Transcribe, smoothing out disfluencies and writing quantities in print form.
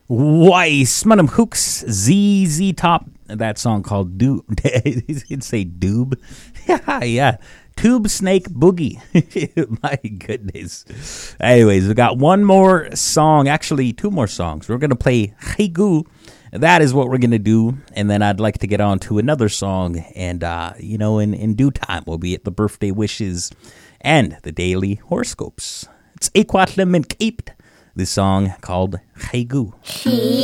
Weiss, Madam Hooks, ZZ Top. That song called Doob. He'd say Doob. Yeah. Tube Snake Boogie. My goodness. Anyways, we got one more song. Actually, two more songs. We're going to play Haigu. That is what we're going to do. And then I'd like to get on to another song. And, in due time, we'll be at the birthday wishes and the daily horoscopes. It's Aquatlim and Caped. This song called Haigu.